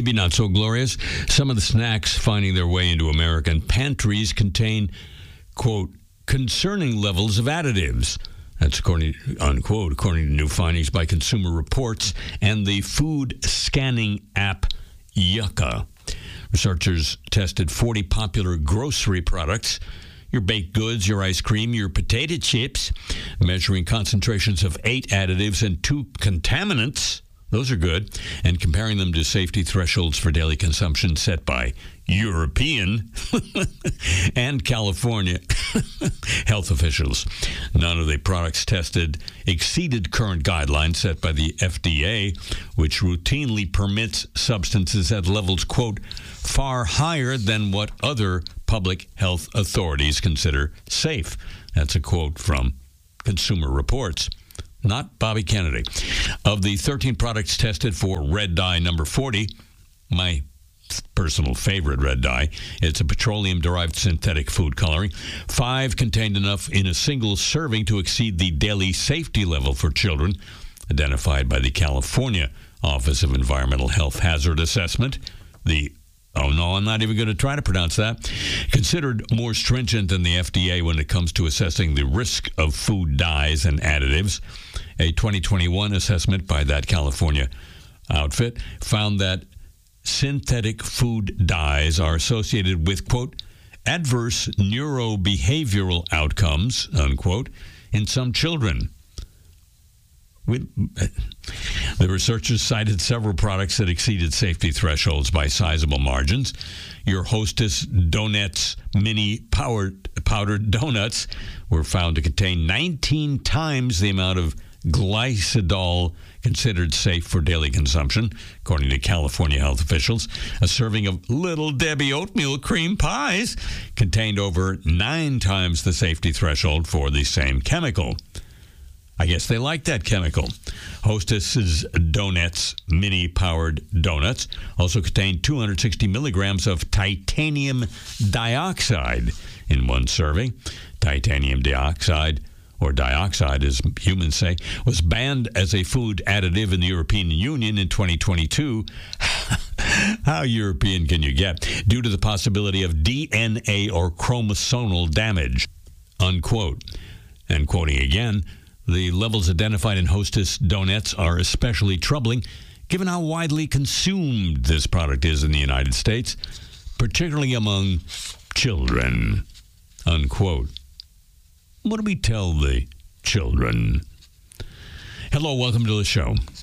maybe not so glorious. Some of the snacks finding their way into American pantries contain, quote, concerning levels of additives. That's according to new findings by Consumer Reports and the food scanning app Yucca. Researchers tested 40 popular grocery products, your baked goods, your ice cream, your potato chips, measuring concentrations of 8 additives and 2 contaminants. Those are good. And comparing them to safety thresholds for daily consumption set by European and California health officials. None of the products tested exceeded current guidelines set by the FDA, which routinely permits substances at levels, quote, far higher than what other public health authorities consider safe. That's a quote from Consumer Reports. Not Bobby Kennedy. Of the 13 products tested for red dye number 40, my personal favorite red dye, it's a petroleum-derived synthetic food coloring. 5 contained enough in a single serving to exceed the daily safety level for children, identified by the California Office of Environmental Health Hazard Assessment. I'm not even going to try to pronounce that. Considered more stringent than the FDA when it comes to assessing the risk of food dyes and additives. A 2021 assessment by that California outfit found that synthetic food dyes are associated with, quote, adverse neurobehavioral outcomes, unquote, in some children. The researchers cited several products that exceeded safety thresholds by sizable margins. Your Hostess Donuts mini powdered donuts were found to contain 19 times the amount of glycidol considered safe for daily consumption, according to California health officials. A serving of Little Debbie oatmeal cream pies contained over 9 times the safety threshold for the same chemical. I guess they like that chemical. Hostess's Donuts mini powered donuts also contain 260 milligrams of titanium dioxide in one serving. Titanium dioxide, or dioxide as humans say, was banned as a food additive in the European Union in 2022. How European can you get? Due to the possibility of DNA or chromosomal damage, unquote. And quoting again, the levels identified in Hostess Donuts are especially troubling given how widely consumed this product is in the United States, particularly among children, unquote. What do we tell the children? Hello, welcome to the show.